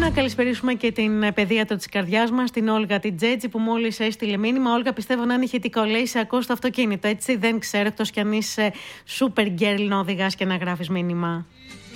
Να καλησπερίσουμε και την παιδίατρο της καρδιάς μας, την Όλγα την Τζέτζη, που μόλις έστειλε μήνυμα. Όλγα, πιστεύω να είναι ηχητικό. Λέει: σε ακούω στο αυτοκίνητο. Έτσι δεν ξέρω, εκτός κι αν είσαι super girl να οδηγάς και να γράφεις μήνυμα.